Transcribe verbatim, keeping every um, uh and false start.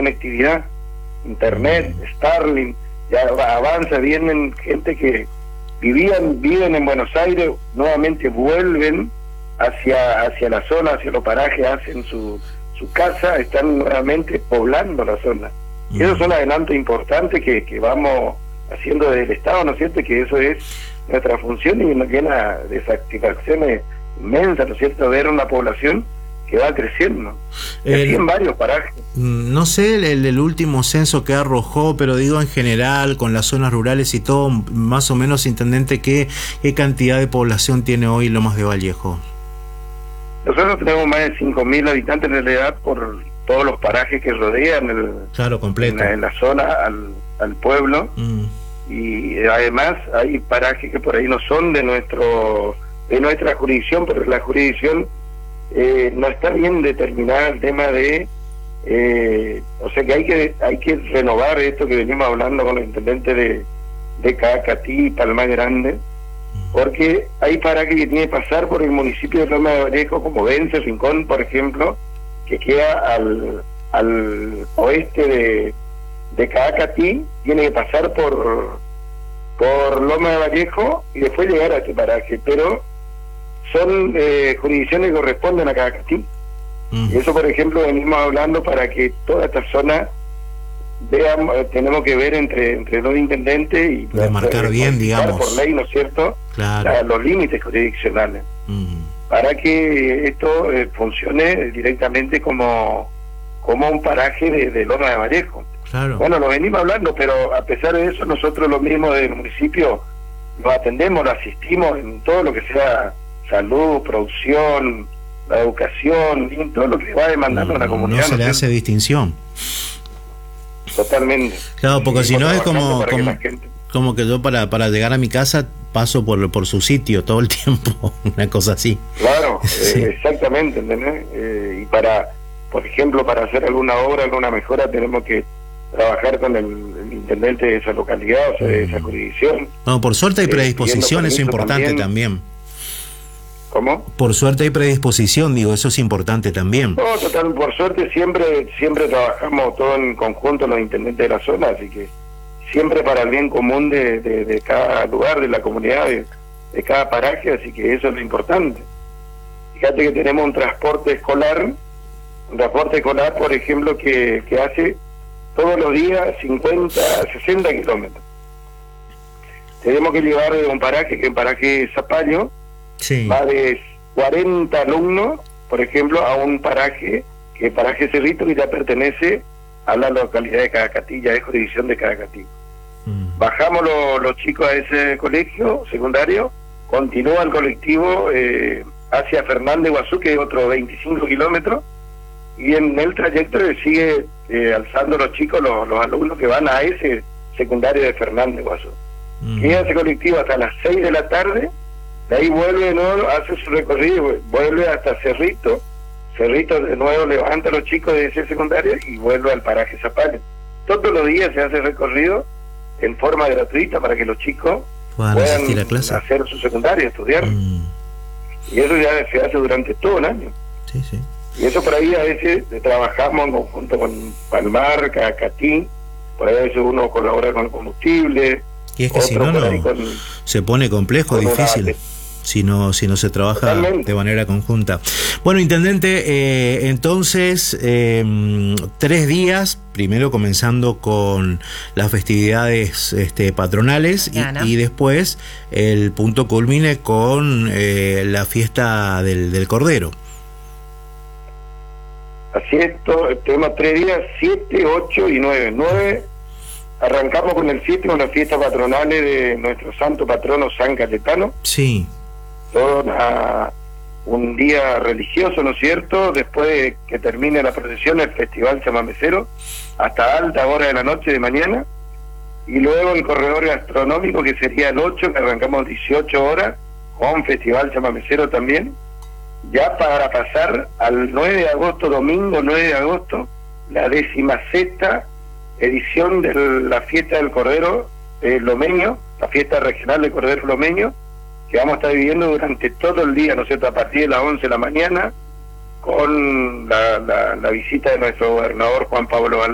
conectividad, internet, Starlink, ya avanza, vienen gente que vivían, viven en Buenos Aires, nuevamente vuelven hacia hacia la zona, hacia los parajes, hacen su, su casa, están nuevamente poblando la zona. Y esos son adelantos importantes que, que vamos haciendo desde el Estado, ¿no es cierto? Que eso es nuestra función y nos llena de satisfacciones inmensas, ¿no es cierto? Ver una población que va creciendo, y así en varios parajes. No sé el, el último censo que arrojó, pero digo en general, con las zonas rurales y todo, más o menos, intendente, ¿qué, qué cantidad de población tiene hoy Lomas de Vallejo? Nosotros tenemos más de cinco mil habitantes en realidad por todos los parajes que rodean el, claro, completo. En, la, en la zona al, al pueblo, mm. y además hay parajes que por ahí no son de nuestro de nuestra jurisdicción, pero la jurisdicción eh, no está bien determinada el tema de eh, o sea que hay que hay que renovar esto que venimos hablando con los intendentes de, de Caacatí y Palma Grande, porque hay parajes que tiene que pasar por el municipio de Lomas de Vallejo, como Vence, Rincón, por ejemplo, que queda al, al oeste de, de Caacatí, tiene que pasar por por Lomas de Vallejo y después llegar a este paraje, pero son eh, jurisdicciones que corresponden a Caacatí. Mm. Y eso, por ejemplo, venimos hablando para que toda esta zona veamos, tenemos que ver entre entre los intendentes y de marcar bien, digamos, por ley, ¿no es cierto? Claro. La, los límites jurisdiccionales. Mm. Para que esto eh, funcione directamente como como un paraje de, de Lomas de Vallejo. Claro. Bueno, lo venimos hablando, pero a pesar de eso, nosotros lo mismo del municipio lo atendemos, lo asistimos en todo lo que sea salud, producción, la educación, en todo lo que va demandando no, la comunidad. No se le hace distinción. Totalmente. Claro, porque si no es como como que, como que yo para para llegar a mi casa paso por por su sitio todo el tiempo, una cosa así. Claro, sí. eh, exactamente, ¿entendés? Eh, y para, por ejemplo, para hacer alguna obra, alguna mejora, tenemos que trabajar con el, el intendente de esa localidad, o sea, de esa jurisdicción. No, por suerte hay predisposición, eh, eso es importante también. también. ¿Cómo? Por suerte hay predisposición, digo, eso es importante también. No, total, por suerte siempre siempre trabajamos todo en conjunto los intendentes de la zona, así que siempre para el bien común de, de, de cada lugar, de la comunidad, de, de cada paraje, así que eso es lo importante. Fíjate que tenemos un transporte escolar, un transporte escolar, por ejemplo, que, que hace todos los días cincuenta, sesenta kilómetros. Tenemos que llevar de un paraje, que es un paraje Zapallo, sí. Va de cuarenta alumnos, por ejemplo, a un paraje, que es paraje Cerrito, que ya pertenece a la localidad de Caacatí, ya es jurisdicción de Caacatí. Mm. Bajamos lo, los chicos a ese colegio secundario, continúa el colectivo eh, hacia Fernández Guazú, que es otros veinticinco kilómetros, y en el trayecto sigue eh, alzando los chicos, los, los alumnos que van a ese secundario de Fernández Guazú. Mm. Llega ese colectivo hasta las seis de la tarde, de ahí vuelve de nuevo, hace su recorrido, vuelve hasta Cerrito, Cerrito de nuevo levanta a los chicos de ese secundario y vuelve al paraje Zapallo. Todos los días se hace recorrido en forma gratuita para que los chicos puedan, puedan asistir a clase, hacer su secundario, estudiar. Mm. Y eso ya se hace durante todo el año. Sí, sí. Y eso por ahí a veces trabajamos en conjunto con Palmar, Caacatí, por ahí a veces uno colabora con el combustible. Y es que si no, no con, se pone complejo, difícil. Una, si no si no se trabaja totalmente de manera conjunta. Bueno, intendente, eh, entonces eh, tres días, primero comenzando con las festividades este, patronales y, y después el punto culmine con eh, la fiesta del, del Cordero. Así es, todo, tenemos tres días, siete, ocho y nueve. Nueve, arrancamos con el siete, con las fiestas patronales de nuestro santo patrono San Cayetano. Sí. Todo una, un día religioso, ¿no es cierto? Después de que termine la procesión, el festival chamamecero, hasta alta hora de la noche de mañana, y luego el corredor gastronómico, que sería el ocho, que arrancamos dieciocho horas, con festival chamamecero también, ya para pasar al nueve de agosto, domingo nueve de agosto, la décima sexta edición de la fiesta del Cordero eh, Lomeño, la fiesta regional del Cordero Lomeño, que vamos a estar viviendo durante todo el día, ¿no es cierto?, a partir de las once de la mañana, con la, la, la visita de nuestro gobernador Juan Pablo Valdés.